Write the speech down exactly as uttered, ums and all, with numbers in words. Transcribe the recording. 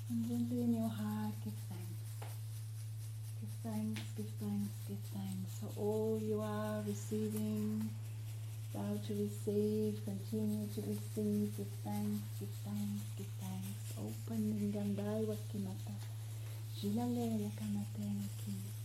And gently in your heart, give thanks. Give thanks, give thanks, give thanks for all you are receiving. Vow to receive, continue to receive. Give thanks, give thanks, give thanks. Open in Gandai Wakimata. Jilalele Kamatengki.